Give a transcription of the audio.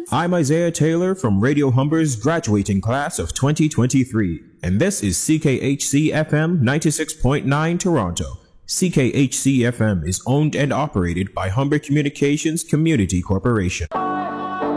I'm Isaiah Taylor from Radio Humber's graduating class of 2023, and this is CKHC FM 96.9 Toronto. CKHC FM is owned and operated by Humber Communications Community Corporation.